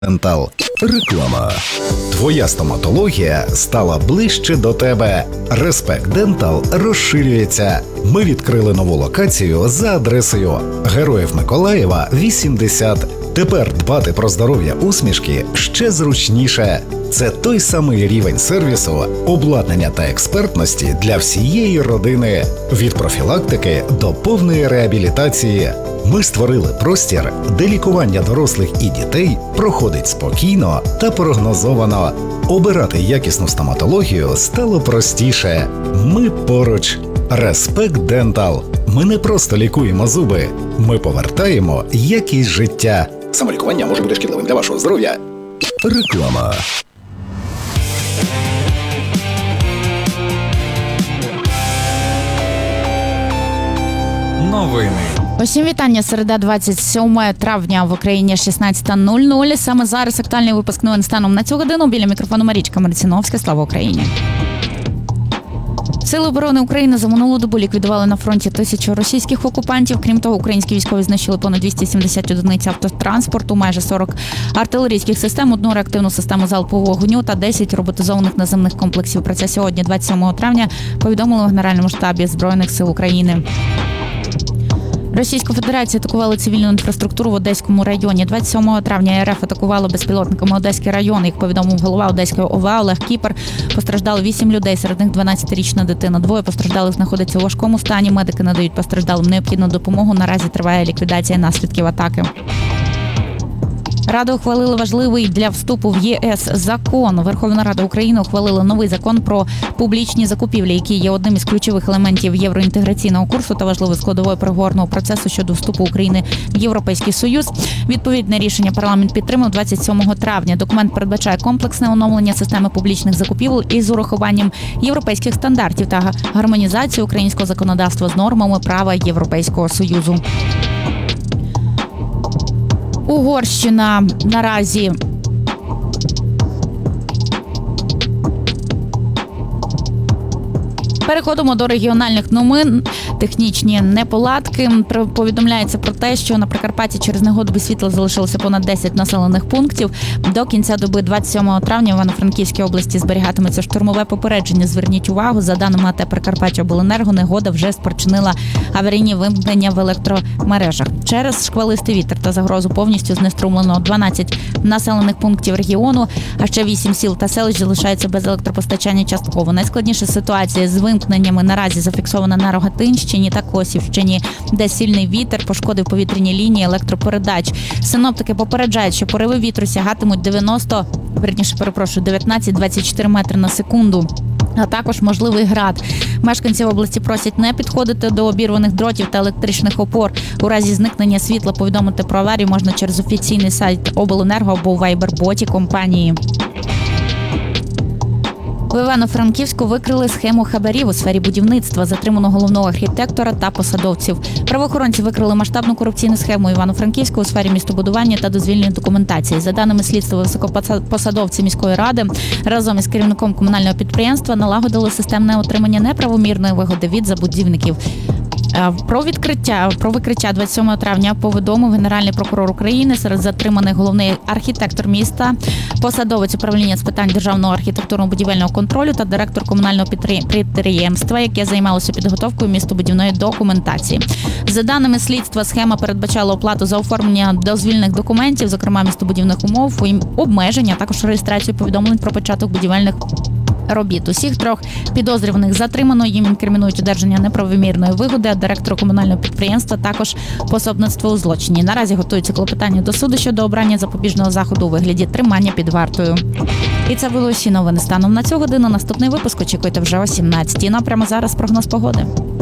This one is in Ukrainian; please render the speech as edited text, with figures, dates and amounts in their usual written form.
Дентал. Реклама. Твоя стоматологія стала ближче до тебе. Респект Дентал розширюється. Ми відкрили нову локацію за адресою Героїв Миколаєва, 80. Тепер дбати про здоров'я усмішки ще зручніше. Це той самий рівень сервісу, обладнання та експертності для всієї родини. Від профілактики до повної реабілітації. Ми створили простір, де лікування дорослих і дітей проходить спокійно та прогнозовано. Обирати якісну стоматологію стало простіше. Ми поруч. Респект Дентал. Ми не просто лікуємо зуби, ми повертаємо якість життя. Самолікування може бути шкідливим для вашого здоров'я. Реклама. Новини. Усім вітання. Середа, 27 травня, в Україні 16:00. Саме зараз актуальний випуск новин станом на цю годину. Біля мікрофону Марічка Марціновська. Слава Україні! Сили оборони України за минулу добу ліквідували на фронті 1000 російських окупантів. Крім того, українські військові знищили понад 270 одиниць автотранспорту, майже 40 артилерійських систем, одну реактивну систему залпового вогню та 10 роботизованих наземних комплексів. Про це сьогодні, 27 травня, повідомили у Генеральному штабі Збройних сил України. Російська Федерація атакувала цивільну інфраструктуру в Одеському районі. 27 травня РФ атакувала безпілотниками Одеський район. Як повідомив голова Одеської ОВА Олег Кіпер, постраждали 8 людей, серед них 12-річна дитина. Двоє постраждалих знаходяться у важкому стані. Медики надають постраждалим необхідну допомогу. Наразі триває ліквідація наслідків атаки. Рада ухвалила важливий для вступу в ЄС закон. Верховна Рада України ухвалила новий закон про публічні закупівлі, який є одним із ключових елементів євроінтеграційного курсу та важливою складовою переговорного процесу щодо вступу України в Європейський Союз. Відповідне рішення парламент підтримав 27 травня. Документ передбачає комплексне оновлення системи публічних закупівель із урахуванням європейських стандартів та гармонізацію українського законодавства з нормами права Європейського Союзу. Угорщина наразі переходимо до регіональних новин. Технічні неполадки. Повідомляється про те, що на Прикарпатті через негоду без світла залишилося понад 10 населених пунктів. До кінця доби 27 травня в Івано-Франківській області зберігатиметься штормове попередження. Зверніть увагу, за даними АТ Прикарпаттяобленерго, негода вже спричинила аварійні вимкнення в електромережах. Через шквалистий вітер та загрозу повністю знеструмлено 12 населених пунктів регіону, а ще 8 сіл та селищ залишаються без електропостачання частково. Найскладніша ситуація з вимкненнями наразі зафіксована на Рогатинщині та Косівщині, де сильний вітер пошкодив повітряні лінії електропередач. Синоптики попереджають, що пориви вітру сягатимуть 19-24 метри на секунду. А також можливий град. Мешканців області просять не підходити до обірваних дротів та електричних опор. У разі зникнення світла повідомити про аварію можна через офіційний сайт Обленерго або у вайбер-боті компанії. В Івано-Франківську викрили схему хабарів у сфері будівництва. Затримано головного архітектора та посадовців. Правоохоронці викрили масштабну корупційну схему Івано-Франківську у сфері містобудування та дозвільної документації. За даними слідства, високопосадовці міської ради разом із керівником комунального підприємства налагодили системне отримання неправомірної вигоди від забудівників. Про викриття 27 травня повідомив Генеральний прокурор України. Серед затриманих головний архітектор міста, посадовець управління з питань державного архітектурно-будівельного контролю та директор комунального підприємства, яке займалося підготовкою містобудівної документації. За даними слідства, схема передбачала оплату за оформлення дозвільних документів, зокрема містобудівних умов, обмеження, а також реєстрацію повідомлень про початок будівельних робіт. Усіх трьох підозрюваних затримано. Їм інкримінують одержання неправомірної вигоди, а директору комунального підприємства також пособництво у злочині. Наразі готується клопотання до суду щодо обрання запобіжного заходу у вигляді тримання під вартою. І це були усі новини станом на цю годину. Наступний випуск очікуйте вже о 17:00. Ну а прямо зараз прогноз погоди.